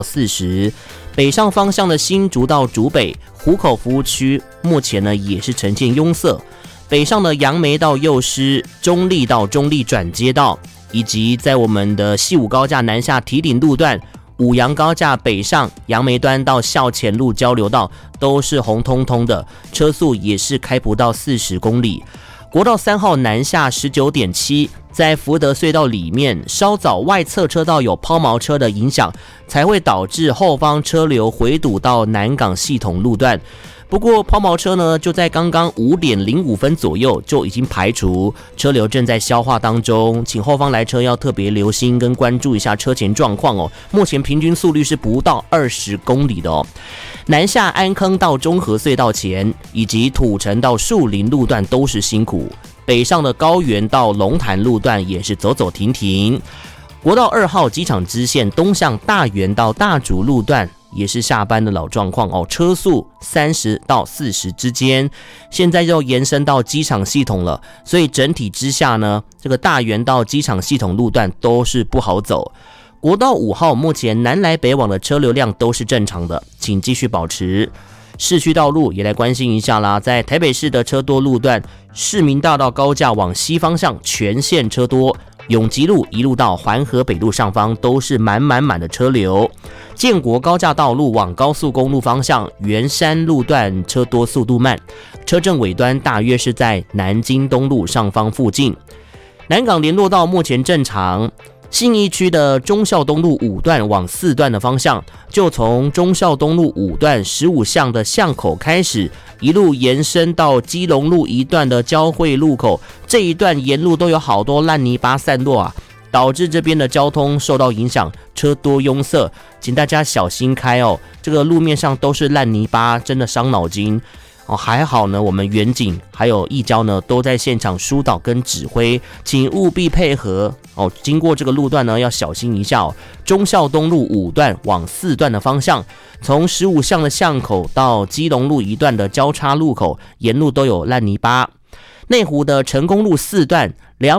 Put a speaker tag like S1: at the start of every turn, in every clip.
S1: 40，北上方向的新竹到竹北、湖口服务区目前呢也是呈现拥塞。北上的杨梅到幼师、中立到中立转接道，以及在我们的西武高架南下堤顶路段、五杨高架北上杨梅端到校前路交流道都是红彤彤的，车速也是开不到40公里。国道3号南下 19.7， 在福德隧道里面稍早外侧车道有抛锚车的影响，才会导致后方车流回堵到南港系统路段。不过抛锚车呢，就在刚刚5点05分左右就已经排除，车流正在消化当中，请后方来车要特别留心跟关注一下车前状况哦。目前平均速率是不到20公里的哦。南下安坑到中和隧道前，以及土城到树林路段都是辛苦，北上的高原到龙潭路段也是走走停停。国道2号机场支线东向大园到大竹路段也是下班的老状况哦，车速30到40之间，现在就延伸到机场系统了，所以整体之下呢，这个大园到机场系统路段都是不好走。国道5号目前南来北往的车流量都是正常的，请继续保持。市区道路也来关心一下啦，在台北市的车多路段，市民大道高架往西方向全线车多，永吉路一路到环河北路上方都是满的车流。建国高架道路往高速公路方向，圆山路段车多速度慢，车阵尾端大约是在南京东路上方附近。南港联络道目前正常。信义区的忠孝东路5段往4段的方向，就从忠孝东路5段15巷的巷口开始，一路延伸到基隆路一段的交汇路口，这一段沿路都有好多烂泥巴散落啊，导致这边的交通受到影响，车多拥塞，请大家小心开哦。这个路面上都是烂泥巴，真的伤脑筋。还好呢，我们远景还有义交呢都在现场疏导跟指挥，请务必配合哦。经过这个路段呢，要小心一下哦。忠孝东路5段往4段的方向，从15巷的巷口到基隆路一段的交叉路口，沿路都有烂泥巴。内湖的成功路4段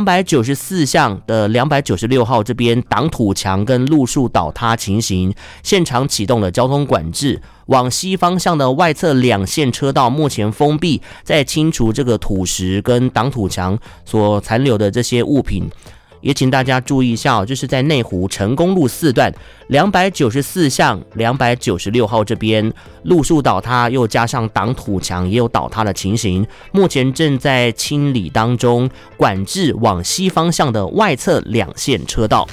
S1: 294巷的296号这边挡土墙跟路树倒塌情形，现场启动了交通管制。往西方向的外侧2线车道目前封闭，在清除这个土石跟挡土墙所残留的这些物品。也请大家注意一下哦，就是在内湖成功路4段294巷296号这边路树倒塌，又加上挡土墙也有倒塌的情形，目前正在清理当中，管制往西方向的外侧2线车道。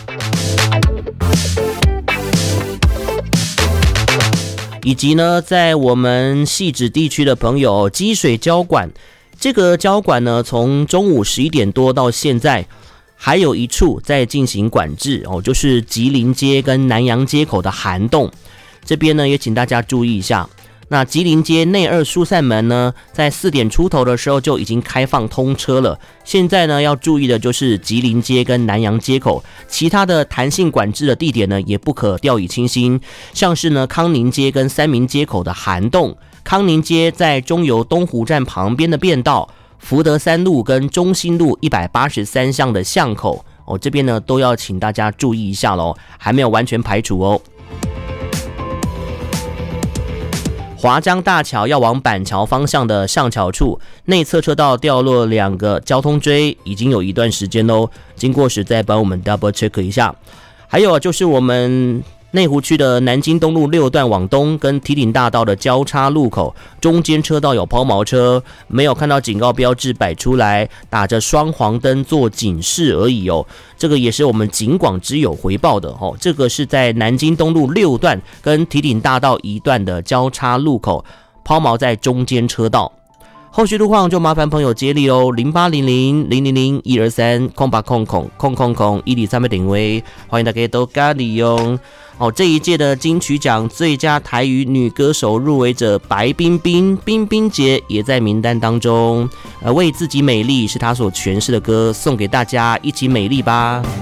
S1: 以及呢，在我们汐止地区的朋友，积水交管，这个交管呢，从中午11点多到现在，还有一处在进行管制哦，就是吉林街跟南洋街口的涵洞，这边呢也请大家注意一下。那吉林街内2疏散门呢，在4点出头的时候就已经开放通车了。现在呢要注意的就是吉林街跟南洋街口，其他的弹性管制的地点呢也不可掉以轻心，像是呢康宁街跟三民街口的涵洞，康宁街在中油东湖站旁边的便道，福德3路跟中兴路183巷的巷口哦，这边呢都要请大家注意一下咯，还没有完全排除哦。华江大桥要往板桥方向的上桥处，内侧车道掉落2个交通锥，已经有一段时间咯，经过时再帮我们 double check 一下。还有就是我们内湖区的南京东路6段往东跟堤顶大道的交叉路口，中间车道有抛锚车，没有看到警告标志摆出来，打着双黄灯做警示而已哦。这个也是我们警广之友回报的哦。这个是在南京东路6段跟堤顶大道1段的交叉路口，抛锚在中间车道。后续路况就麻烦朋友接力哦，0800000123080000000103点位，欢迎大家都加利用哦。这一届的金曲奖最佳台语女歌手入围者白冰冰，冰冰姐也在名单当中。为自己美丽是她所诠释的歌，送给大家，一起美丽吧。